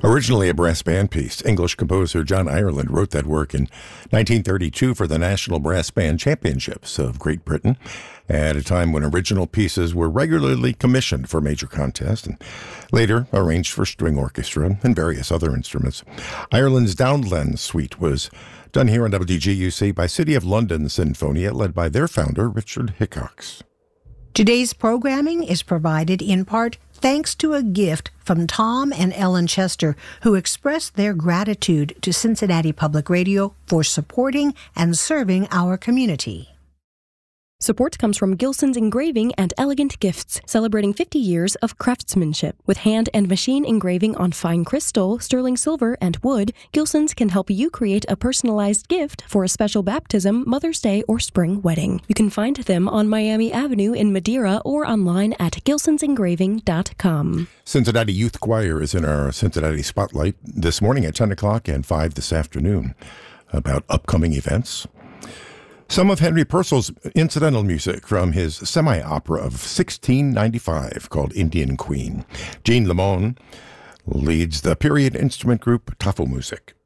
Originally a brass band piece, English composer John Ireland wrote that work in 1932 for the National Brass Band Championships of Great Britain, at a time when original pieces were regularly commissioned for major contests and later arranged for string orchestra and various other instruments. Ireland's Downland Suite was done here on WGUC by City of London Sinfonia, led by their founder, Richard Hickox. Today's programming is provided in part thanks to a gift from Tom and Ellen Chester, who expressed their gratitude to Cincinnati Public Radio for supporting and serving our community. Support comes from Gilson's Engraving and Elegant Gifts, celebrating 50 years of craftsmanship. With hand and machine engraving on fine crystal, sterling silver, and wood, Gilson's can help you create a personalized gift for a special baptism, Mother's Day, or spring wedding. You can find them on Miami Avenue in Madeira or online at gilsonsengraving.com. Cincinnati Youth Choir is in our Cincinnati Spotlight this morning at 10 o'clock and 5 this afternoon about upcoming events. Some of Henry Purcell's incidental music from his semi-opera of 1695 called Indian Queen. Jean Lemon leads the period instrument group Tafelmusik.